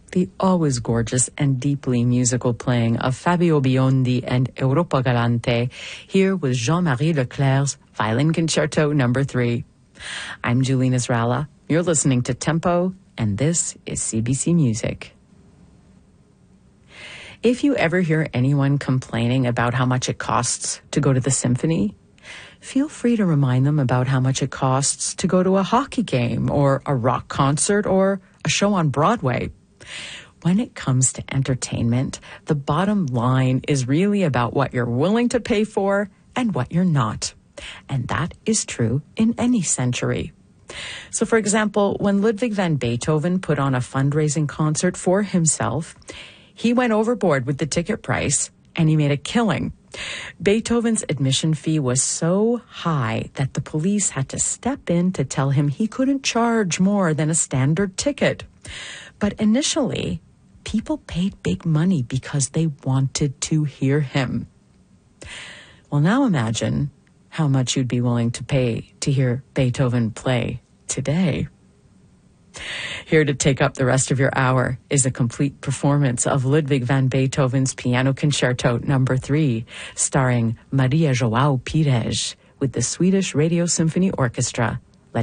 the always gorgeous and deeply musical playing of Fabio Biondi and Europa Galante, here with Jean-Marie Leclerc's Violin Concerto No. 3. I'm Julina Zrala. You're listening to Tempo, and this is CBC Music. If you ever hear anyone complaining about how much it costs to go to the symphony, feel free to remind them about how much it costs to go to a hockey game or a rock concert or a show on Broadway. When it comes to entertainment, the bottom line is really about what you're willing to pay for and what you're not. And that is true in any century. So, for example, when Ludwig van Beethoven put on a fundraising concert for himself, he went overboard with the ticket price and he made a killing. Beethoven's admission fee was so high that the police had to step in to tell him he couldn't charge more than a standard ticket. But initially, people paid big money because they wanted to hear him. Well, now imagine how much you'd be willing to pay to hear Beethoven play today. Here to take up the rest of your hour is a complete performance of Ludwig van Beethoven's Piano Concerto No. 3, starring Maria João Pires with the Swedish Radio Symphony Orchestra.